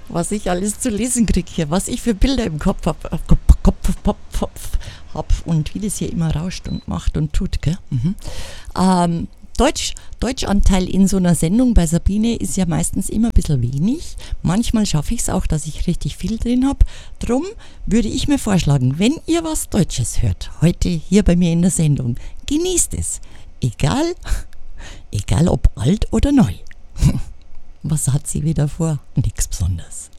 was ich alles zu lesen kriege hier, was ich für Bilder im Kopf habe. Und wie das hier immer rauscht und macht und tut, gell? Deutschanteil in so einer Sendung bei Sabine ist ja meistens immer ein bisschen wenig. Manchmal schaffe ich es auch, dass ich richtig viel drin habe. Drum würde ich mir vorschlagen, wenn ihr was Deutsches hört, heute hier bei mir in der Sendung, genießt es. Egal ob alt oder neu. Was hat sie wieder vor? Nichts Besonderes.